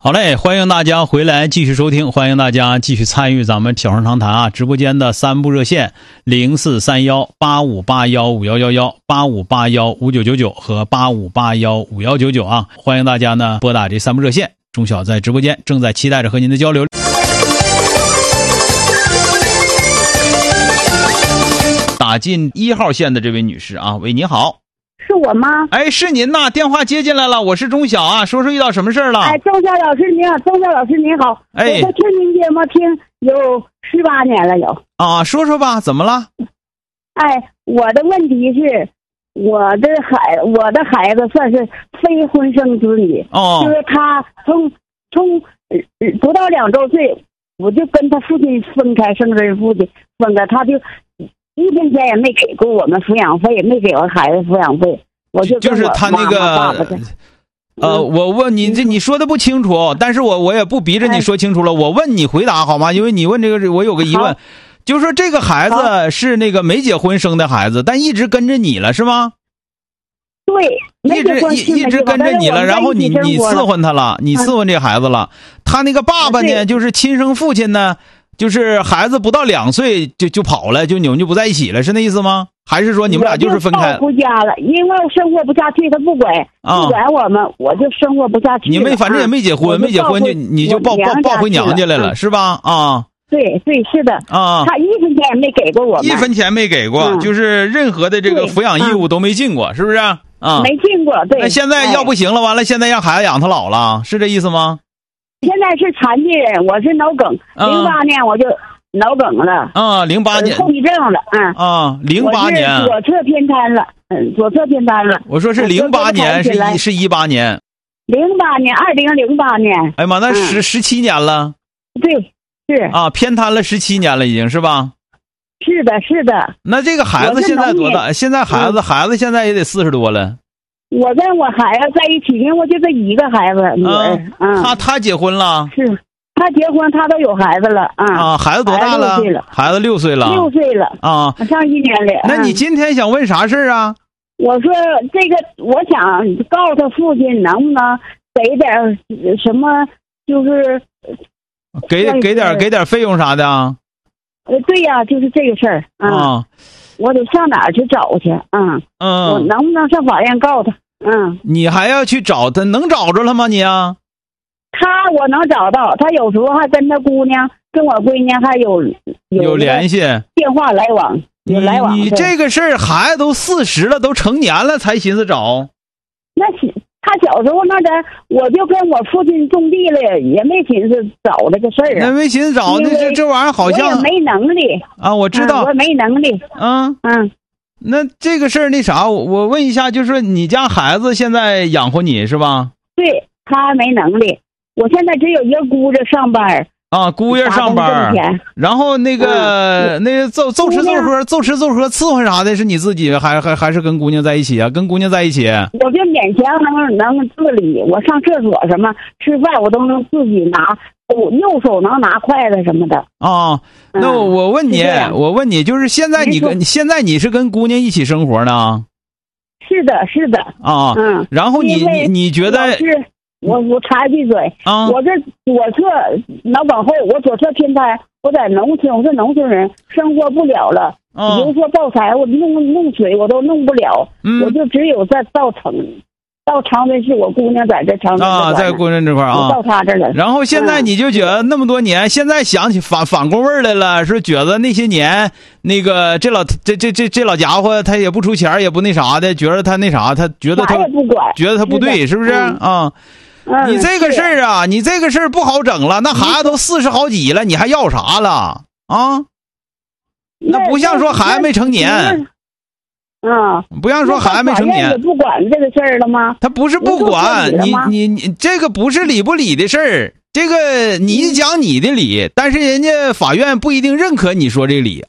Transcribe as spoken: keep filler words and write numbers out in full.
好嘞，欢迎大家回来继续收听，欢迎大家继续参与咱们小声长谈啊直播间的三部热线零四三幺八五八幺五幺幺幺、八五八幺五九九九和八五八幺五幺九九啊，欢迎大家呢拨打这三部热线。钟晓在直播间正在期待着和您的交流。打进一号线的这位女士啊，喂，你好。 是我吗？ 哎，是您呐，电话接进来了，我是钟晓啊，说说遇到什么事儿了？ 哎，钟晓老师您好，钟晓老师您好， 哎， 我听您节目听有十八年了有。 啊，说说吧，怎么了？ 哎，我的问题是，我的孩我的孩子算是非婚生子女， 哦， 就是他从从不到两周岁，我就跟他父亲分开，生人父亲分开，他就一分钱也没给过我们抚养费，也没给我孩子抚养费，我就就是他那个，呃，我问你，这你说的不清楚，但是我我也不逼着你说清楚了，我问你回答好吗？因为你问这个，我有个疑问，就是说这个孩子是那个没结婚生的孩子，但一直跟着你了，是吗？ 对， 一直一一直跟着你了，然后你你伺候他了，你伺候这孩子了，他那个爸爸呢，就是亲生父亲呢。就是孩子不到两岁就就跑了，就你们就不在一起了，是那意思吗？还是说你们俩就是分开？ 回家了，因为我生活不下去，他不管、啊、不管我们，我就生活不下去了。 你们反正也没结婚，没结婚就你就抱抱抱回娘家来了，是吧？啊， 对对，是的啊，他一分钱也没给过我们， 一分钱没给过，嗯、就是任何的这个抚养义务都没尽过，是不是？啊， 没尽过，对。 那现在要不行了，完了，现在让孩子养他老了，是这意思吗？ 现在是残疾人，我是脑梗，零八年我就脑梗了。 啊，零八年后遗症了，嗯。 啊，零八年左侧偏瘫了，嗯，左侧偏瘫了。 我说是零八年，是一是一八年。 零八年，二零零八年。 哎妈，那十十七年了。 对，是。 啊，偏瘫了十七年了，已经是吧？ 是的，是的。 那这个孩子现在多大？现在孩子孩子现在也得四十多了。 我跟我孩子在一起，因为我就这一个孩子女儿，嗯， 他他结婚了， 是，他结婚，他都有孩子了，啊， 啊，孩子多大了？孩子六岁了， 六岁了，啊，上一年了。 那你今天想问啥事儿啊？ 我说这个，我想告诉他父亲，能不能给点什么，就是给给点给点费用啥的啊？ 呃，对呀，就是这个事儿啊。我得上哪儿去找去？嗯嗯，我能不能上法院告他？嗯， 你还要去找他，能找着了吗你啊？ 他我能找到，他有时候还跟他姑娘、跟我闺女还有有, 有联系， 电话来往，有来往。 你, 你这个事儿，孩子都四十了，都成年了才寻思找。 那他小时候那阵，我就跟我父亲种地了，也没寻思找这个事儿啊。 那没寻思找，那这这玩意儿好像我也没能力啊，我知道， 嗯、我没能力。 嗯嗯，那这个事儿那啥，我问一下，就是说你家孩子现在养活你是吧？ 对，他没能力，我现在只有一个姑子上班。 啊，姑爷上班，然后那个、嗯、那个奏奏吃奏喝奏吃奏喝伺候啥的，是你自己还还还是跟姑娘在一起啊？跟姑娘在一起， 我就勉强能能自理，我上厕所什么吃饭我都能自己拿，我右手能拿筷子什么的。 啊，那我我问你，嗯、我问你，就是现在你跟现在你是跟姑娘一起生活呢？ 是的，是的。 啊，嗯，然后你你你觉得？ 我我插一句嘴，啊、我这左侧脑梗后，我左侧偏瘫，我在农村，我是农村人，生活不了了。啊、比如说抱柴，我弄弄水我都弄不了，嗯、我就只有在到城，到长春市，我姑娘在这长春啊，在姑娘这块啊， 到她这了。 然后现在你就觉得那么多年，嗯、现在想起反反过味儿来了，是觉得那些年那个这老这这这这老家伙他也不出钱也不那啥的，觉得他那啥，他觉得他也不管， 觉得他不对，是, 是不是、嗯、啊？ 嗯、 你这个事儿啊，你这个事儿不好整了。那孩子都四十好几了，你还要啥了啊？那不像说孩子没成年， 啊， 不像说孩子没成年， 不管这个事儿了吗？ 他不是不管你，你你这个不是理不理的事儿，这个你讲你的理，但是人家法院不一定认可你说这理，